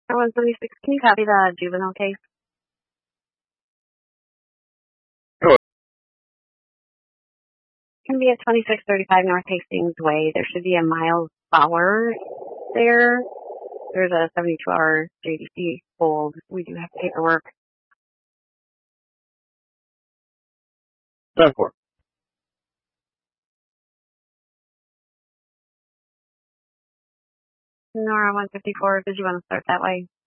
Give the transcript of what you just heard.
176, can you copy the juvenile case? Hello. Can be at 2635 North Hastings Way. There should be a Miles Bauer there. There's a 72-hour JDC hold. We do have paperwork. 10-4. Nora 154, did you want to start that way?